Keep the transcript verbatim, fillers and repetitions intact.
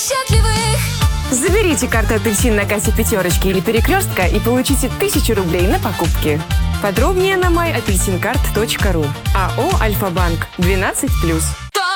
счастливых. Заберите карту «Апельсин» на кассе «Пятерочки» или «Перекрестка» и получите тысячу рублей на покупки. Подробнее на май апельсин карт точка ру. АО «Альфа-банк» двенадцать плюс.